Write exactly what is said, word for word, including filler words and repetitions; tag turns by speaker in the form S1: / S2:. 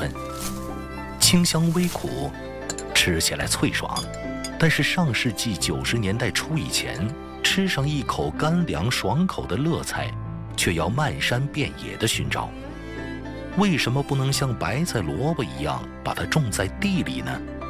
S1: 分，清香微苦，吃起来脆爽。但是上世纪九十年代初以前，吃上一口干凉爽口的乐菜，却要漫山遍野的寻找。为什么不能像白菜萝卜一样把它种在地里呢？